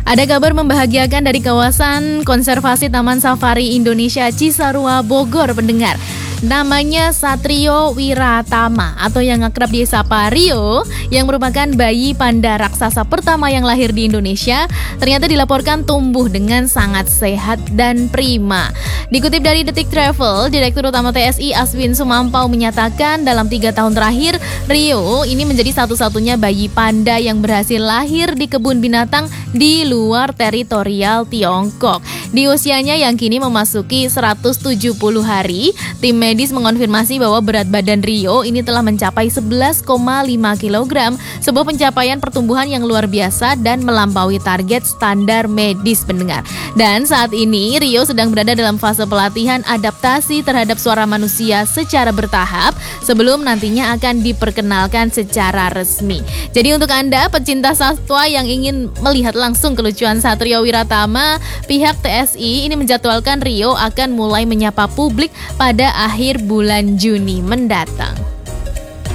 Ada kabar membahagiakan dari kawasan konservasi Taman Safari Indonesia Cisarua, Bogor, pendengar. Namanya Satrio Wiratama atau yang akrab disapa Rio, yang merupakan bayi panda raksasa pertama yang lahir di Indonesia, ternyata dilaporkan tumbuh dengan sangat sehat dan prima. Dikutip dari Detik Travel, Direktur Utama TSI Aswin Sumampau menyatakan dalam 3 tahun terakhir, Rio ini menjadi satu-satunya bayi panda yang berhasil lahir di kebun binatang di luar teritorial Tiongkok. Di usianya yang kini memasuki 170 hari, tim medis mengonfirmasi bahwa berat badan Rio ini telah mencapai 11,5 kg, sebuah pencapaian pertumbuhan yang luar biasa dan melampaui target standar medis, pendengar. Dan saat ini Rio sedang berada dalam fase pelatihan adaptasi terhadap suara manusia secara bertahap sebelum nantinya akan diperkenalkan secara resmi. Jadi untuk Anda pecinta satwa yang ingin melihat langsung kelucuan Satrio Wiratama, pihak TSI ini menjadwalkan Rio akan mulai menyapa publik pada akhir bulan Juni mendatang.